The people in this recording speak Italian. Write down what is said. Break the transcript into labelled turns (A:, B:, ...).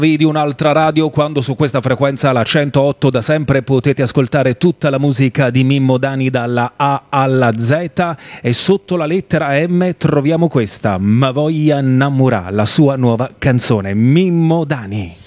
A: Di un'altra radio, quando su questa frequenza, la 108, da sempre potete ascoltare tutta la musica di Mimmo Dani dalla A alla Z, e sotto la lettera M troviamo questa, Ma voglia innamorà, la sua nuova canzone. Mimmo Dani.